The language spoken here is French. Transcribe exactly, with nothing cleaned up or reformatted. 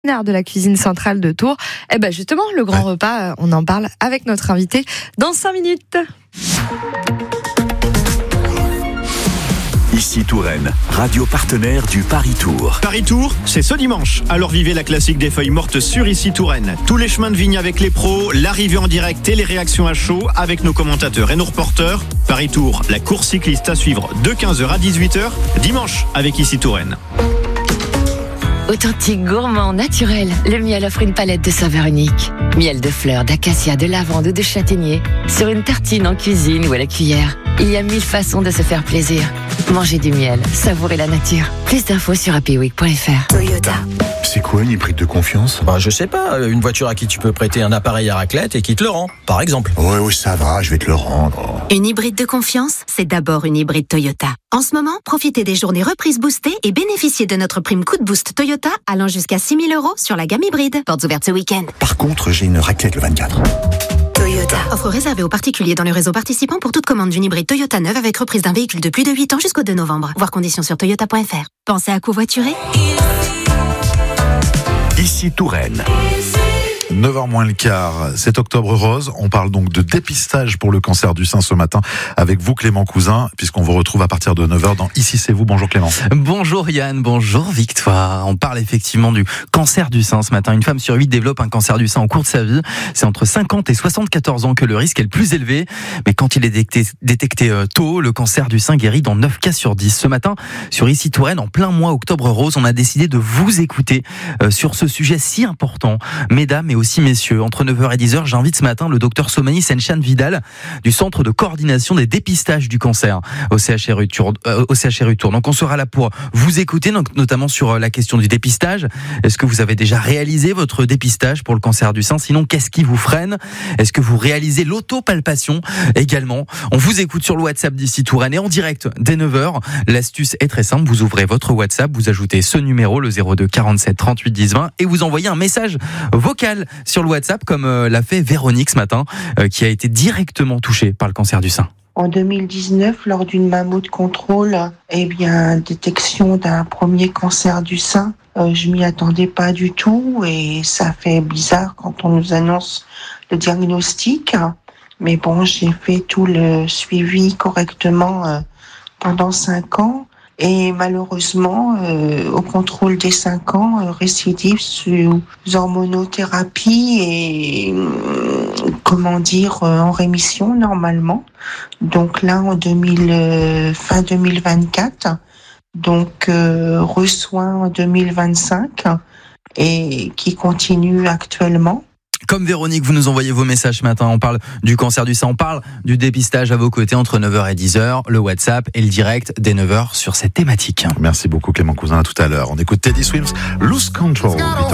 de la cuisine centrale de Tours. Et ben justement, le grand ouais. repas, on en parle avec notre invité dans cinq minutes. Ici Touraine, radio partenaire du Paris Tour. Paris Tour, c'est ce dimanche. Alors vivez la classique des feuilles mortes sur Ici Touraine. Tous les chemins de vigne avec les pros, l'arrivée en direct et les réactions à chaud avec nos commentateurs et nos reporters. Paris Tour, la course cycliste à suivre de quinze heures à dix-huit heures, dimanche avec Ici Touraine. Authentique, gourmand, naturel, le miel offre une palette de saveurs uniques. Miel de fleurs, d'acacia, de lavande ou de châtaignier. Sur une tartine, en cuisine ou à la cuillère. Il y a mille façons de se faire plaisir. Mangez du miel, savourez la nature. Plus d'infos sur happy week point f r. Toyota. C'est quoi une hybride de confiance ? Bah, je sais pas, une voiture à qui tu peux prêter un appareil à raclette et qui te le rend, par exemple. Ouais, ouais, ça va, je vais te le rendre. Une hybride de confiance, c'est d'abord une hybride Toyota. En ce moment, profitez des journées reprises boostées et bénéficiez de notre prime coup de boost Toyota allant jusqu'à six mille euros sur la gamme hybride. Portes ouvertes ce week-end. Par contre, j'ai une raclette le vingt-quatre. Toyota. Offre réservée aux particuliers dans le réseau participant pour toute commande d'une hybride Toyota neuve avec reprise d'un véhicule de plus de huit ans jusqu'au deux novembre. Voir conditions sur toyota point f r. Pensez à covoiturer ? Ici Touraine. neuf heures moins le quart, c'est Octobre Rose. On parle donc de dépistage pour le cancer du sein ce matin avec vous Clément Cousin, puisqu'on vous retrouve à partir de neuf heures dans Ici c'est vous. Bonjour Clément. Bonjour Yann, bonjour Victoire. On parle effectivement du cancer du sein ce matin. Une femme sur huit développe un cancer du sein au cours de sa vie. C'est entre cinquante et soixante-quatorze ans que le risque est le plus élevé. Mais quand il est détecté, détecté tôt, le cancer du sein guérit dans neuf cas sur dix. Ce matin, sur Ici Touraine, en plein mois Octobre Rose, on a décidé de vous écouter sur ce sujet si important. Mesdames et aussi messieurs, entre neuf heures et dix heures, j'invite ce matin le docteur Somani Senchan Vidal du Centre de coordination des dépistages du cancer au C H R U Tours. Euh, au C H R U Tours. Donc on sera là pour vous écouter, donc, notamment sur la question du dépistage. Est-ce que vous avez déjà réalisé votre dépistage pour le cancer du sein ? Sinon, qu'est-ce qui vous freine ? Est-ce que vous réalisez l'autopalpation également ? On vous écoute sur le WhatsApp d'Ici Touraine et en direct dès neuf heures. L'astuce est très simple, vous ouvrez votre WhatsApp, vous ajoutez ce numéro, le zéro deux quarante-sept trente-huit dix vingt et vous envoyez un message vocal sur le WhatsApp comme euh, l'a fait Véronique ce matin euh, qui a été directement touchée par le cancer du sein. En deux mille dix-neuf, lors d'une mammo de contrôle, eh bien, détection d'un premier cancer du sein, euh, je m'y attendais pas du tout et ça fait bizarre quand on nous annonce le diagnostic. Mais bon, j'ai fait tout le suivi correctement euh, pendant cinq ans. Et malheureusement, euh, au contrôle des cinq ans, euh, récidive sous hormonothérapie et, euh, comment dire, euh, en rémission normalement. Donc là, en deux mille, euh, fin deux mille vingt-quatre, donc euh, resoin en deux mille vingt-cinq et qui continue actuellement. Comme Véronique, vous nous envoyez vos messages ce matin. On parle du cancer du sein, on parle du dépistage à vos côtés entre neuf heures et dix heures, le WhatsApp et le direct dès neuf heures sur cette thématique. Merci beaucoup Clément Cousin, à tout à l'heure. On écoute Teddy Swims, Lose Control.